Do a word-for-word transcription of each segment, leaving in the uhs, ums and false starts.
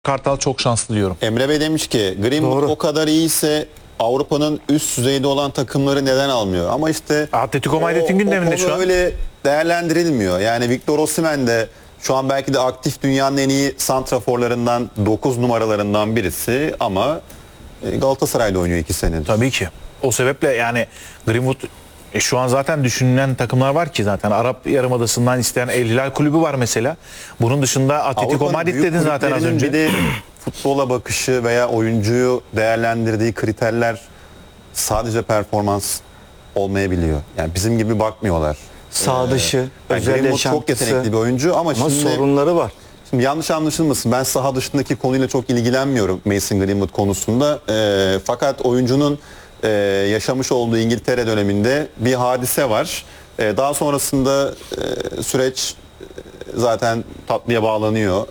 Kartal çok şanslı diyorum. Emre Bey demiş ki Greenwood o kadar iyiyse Avrupa'nın üst düzeyde olan takımları neden almıyor? Ama işte Atletico Madrid'in gündeminde şu an. öyle değerlendirilmiyor. Yani Victor Osimhen de şu an belki de aktif dünyanın en iyi santraforlarından dokuz numaralarından birisi ama Galatasaray'da oynuyor iki senedir. Tabii ki. O sebeple yani Greenwood e, şu an zaten düşünülen takımlar var ki zaten Arap Yarımadası'ndan isteyen El Hilal kulübü var mesela. Bunun dışında Atletico Avrupa'nın Madrid büyük dedin zaten az kulüplerinin önce. Bir de futbola bakışı veya oyuncuyu değerlendirdiği kriterler sadece performans olmayabiliyor. Yani bizim gibi bakmıyorlar. Sağ dışı, Yani özel Greenwood yaşantısı. çok yetenekli bir oyuncu ama, Ama şimdi, sorunları var. şimdi yanlış anlaşılmasın. Ben saha dışındaki konuyla çok ilgilenmiyorum Mason Greenwood konusunda. E, fakat oyuncunun e, yaşamış olduğu İngiltere döneminde bir hadise var. E, daha sonrasında e, süreç zaten tatlıya bağlanıyor.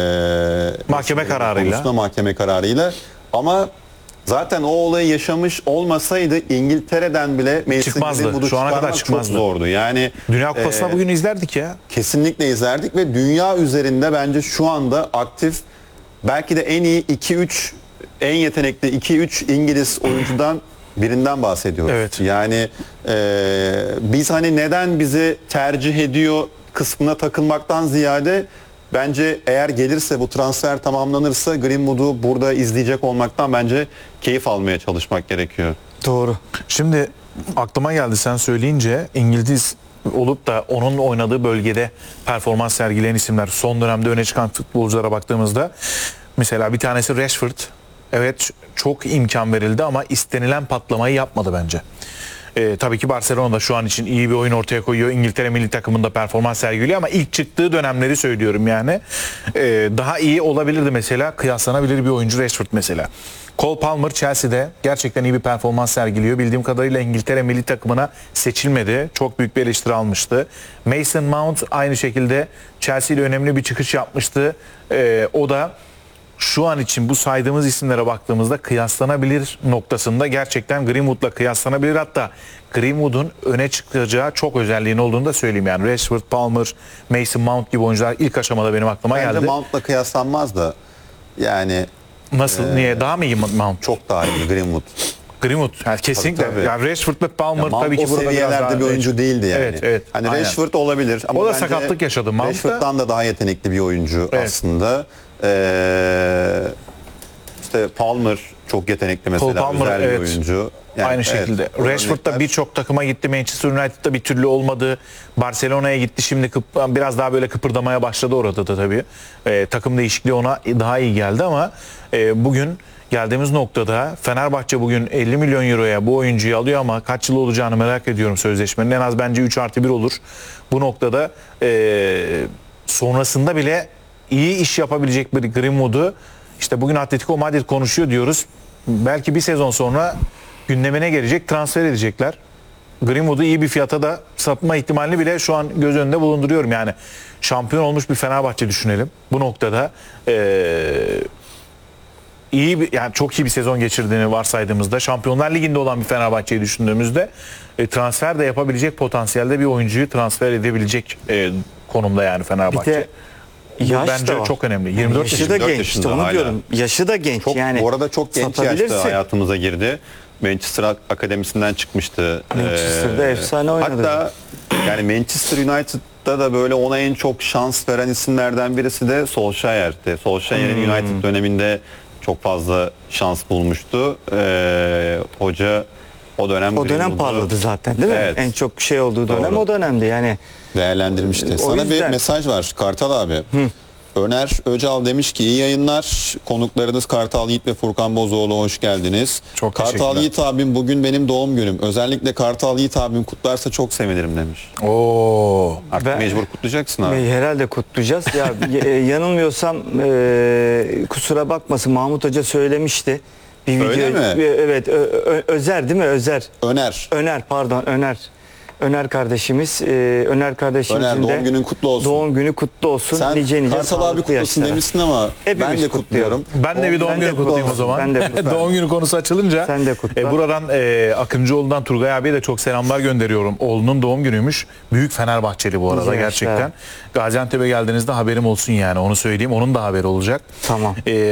E, Mahkeme kararıyla. Mahkeme kararıyla. Ama zaten o olayı yaşamış olmasaydı İngiltere'den bile Mason Çıkmazdı. Greenwood'u Şu ana kadar çıkarmak çıkmazdı. çok zordu. Yani Dünya Kupası'na e, bugün izlerdik ya. kesinlikle izlerdik ve dünya üzerinde bence şu anda aktif belki de en iyi iki üç en yetenekli iki üç İngiliz oyuncudan birinden bahsediyoruz. Evet. Yani e, biz hani neden bizi tercih ediyor kısmına takılmaktan ziyade bence eğer gelirse bu transfer tamamlanırsa Greenwood'u burada izleyecek olmaktan bence keyif almaya çalışmak gerekiyor. Doğru. Şimdi aklıma geldi sen söyleyince İngiliz olup da onun oynadığı bölgede performans sergileyen isimler son dönemde öne çıkan futbolculara baktığımızda mesela bir tanesi Rashford. Evet çok imkan verildi ama istenilen patlamayı yapmadı bence. Ee, tabii ki Barcelona'da şu an için iyi bir oyun ortaya koyuyor. İngiltere milli takımında performans sergiliyor ama ilk çıktığı dönemleri söylüyorum yani. Ee, daha iyi olabilirdi mesela. Kıyaslanabilir bir oyuncu Rashford mesela. Cole Palmer Chelsea'de gerçekten iyi bir performans sergiliyor. Bildiğim kadarıyla İngiltere milli takımına seçilmedi. Çok büyük bir eleştiri almıştı. Mason Mount aynı şekilde Chelsea ile önemli bir çıkış yapmıştı. Ee, o da şu an için bu saydığımız isimlere baktığımızda kıyaslanabilir noktasında gerçekten Greenwood'la kıyaslanabilir. Hatta Greenwood'un öne çıkacağı çok özelliğin olduğunu da söyleyeyim. Yani Rashford, Palmer, Mason Mount gibi oyuncular ilk aşamada benim aklıma Bence geldi. Mount'la kıyaslanmaz da yani Nasıl? Ee, Niye? Daha mı iyi Mount? çok daha iyi Greenwood. Greenwood. Yani kesinlikle. Tabii, tabii. Yani Rashford ve Palmer Ya Mount tabii ki o burada biraz seviyelerde daha bir oyuncu değildi yani. Evet, evet. Hani Aynen. Rashford olabilir ama O da bence sakatlık yaşadı. Mount da- Rashford'dan da daha yetenekli bir oyuncu Evet. aslında. Ee, işte Palmer çok yetenekli mesela, Cole Palmer, özel bir evet. oyuncu. Yani Aynı evet, şekilde. bu Rashford da örnekler- birçok takıma gitti. Manchester United'da bir türlü olmadı. Barcelona'ya gitti. Şimdi kıp- biraz daha böyle kıpırdamaya başladı orada da tabii. Ee, takım değişikliği ona daha iyi geldi ama e, bugün geldiğimiz noktada Fenerbahçe bugün elli milyon euroya bu oyuncuyu alıyor ama kaç yıl olacağını merak ediyorum sözleşmenin. En az bence üç artı bir olur. Bu noktada e, sonrasında bile iyi iş yapabilecek bir Greenwood'u işte bugün Atletico Madrid konuşuyor diyoruz. Belki bir sezon sonra gündemine gelecek, transfer edecekler. Greenwood'u iyi bir fiyata da satma ihtimalini bile şu an göz önünde bulunduruyorum. Yani şampiyon olmuş bir Fenerbahçe düşünelim. Bu noktada ee, iyi bir, yani çok iyi bir sezon geçirdiğini varsaydığımızda, Şampiyonlar Ligi'nde olan bir Fenerbahçe'yi düşündüğümüzde e, transfer de yapabilecek potansiyelde bir oyuncuyu transfer edebilecek e, konumda yani Fenerbahçe. Bir de yaş bence da var. çok önemli. yirmi dört Yaşı da yirmi dört genç. İşte yaşında onu hala. diyorum. Yaşı da genç. Çok, yani bu arada çok genç yaşta satabilirsin. hayatımıza girdi. Manchester Akademisi'nden çıkmıştı. Manchester'da efsane oynadı. Hatta yani Manchester United'da da böyle ona en çok şans veren isimlerden birisi de Solskjaer'ti. Solskjaer'in Hmm. United döneminde çok fazla şans bulmuştu. Ee, hoca o dönem O dönem Greenwood'u parladı zaten değil mi? Evet. En çok şey olduğu dönem Doğru. o dönemdi yani. değerlendirmişti. O Sana bir yüzden- mesaj var Kartal abi. Öner Öcal demiş ki iyi yayınlar. Konuklarınız Kartal Yiğit ve Furkan Bozoğlu hoş geldiniz. Çok Kartal teşekkürler. Yiğit abim bugün benim doğum günüm. Özellikle Kartal Yiğit abim kutlarsa çok sevinirim demiş. Oo. Artık Ben- mecbur kutlayacaksın abi. Ve herhalde kutlayacağız. Ya e, yanılmıyorsam e, kusura bakmasın Mahmut Hoca söylemişti. Bir Öyle video mi? e, evet Ö- Ö- Özer değil mi? Özer. Öner. Öner pardon Öner. Öner kardeşimiz, e, Öner kardeşimizin Öner, de doğum günün kutlu olsun. Doğum günü kutlu olsun. Sen nice nice Kartal abi sağlıklı kutlasın yaşlara. demişsin ama Hepimiz ben de kutluyorum. kutluyorum. Ben de bir doğum Ben de günü kutlayayım o kutlarım. zaman. Ben de kutlarım. Doğum günü konusu açılınca Sen de kutla. e, buradan e, Akıncıoğlu'ndan Turgay abiye de çok selamlar gönderiyorum. Oğlunun doğum günüymüş. Büyük Fenerbahçeli bu arada Güzel gerçekten. yaşlar. Gaziantep'e geldiğinizde haberim olsun yani onu söyleyeyim. Onun da haberi olacak. Tamam. E,